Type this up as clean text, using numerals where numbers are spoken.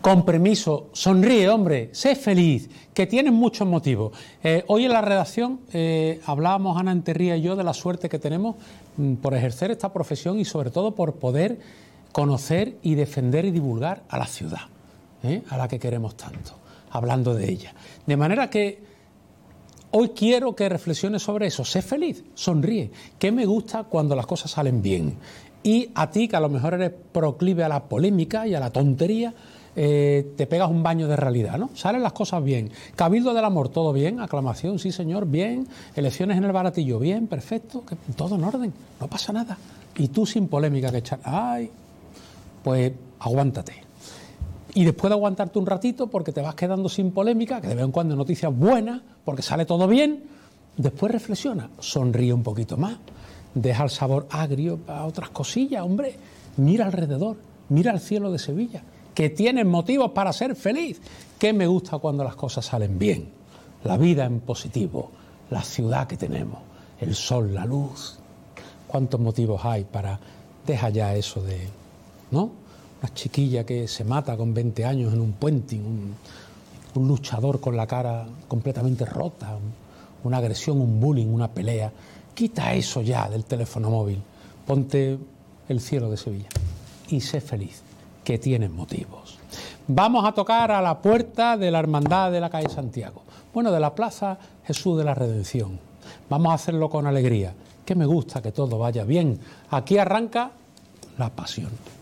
con permiso, sonríe, hombre, sé feliz, que tienes muchos motivos. Hoy en la redacción hablábamos Ana Enterría y yo de la suerte que tenemos por ejercer esta profesión y sobre todo por poder conocer y defender y divulgar a la ciudad, a la que queremos tanto, hablando de ella. De manera que hoy quiero que reflexiones sobre eso. Sé feliz, sonríe. ¿Qué me gusta cuando las cosas salen bien? Y a ti, que a lo mejor eres proclive a la polémica y a la tontería, te pegas un baño de realidad, ¿no? Salen las cosas bien. Cabildo del amor, todo bien. Aclamación, sí señor, bien. Elecciones en el Baratillo, bien, perfecto. Todo en orden, no pasa nada. Y tú sin polémica que echar. Ay, pues aguántate. Y después de aguantarte un ratito, porque te vas quedando sin polémica, que de vez en cuando noticias buenas, porque sale todo bien, después reflexiona, sonríe un poquito más, deja el sabor agrio para otras cosillas, hombre, mira alrededor, mira el cielo de Sevilla, que tienes motivos para ser feliz. ¿Qué me gusta cuando las cosas salen bien? La vida en positivo, la ciudad que tenemos, el sol, la luz. ¿Cuántos motivos hay para... Deja ya eso de... ¿no? Una chiquilla que se mata con 20 años en un puente, un luchador con la cara completamente rota, una agresión, un bullying, una pelea. Quita eso ya del teléfono móvil, ponte el cielo de Sevilla y sé feliz, que tienes motivos. Vamos a tocar a la puerta de la Hermandad de la calle Santiago, bueno, de la Plaza Jesús de la Redención. Vamos a hacerlo con alegría, que me gusta que todo vaya bien. Aquí arranca la pasión.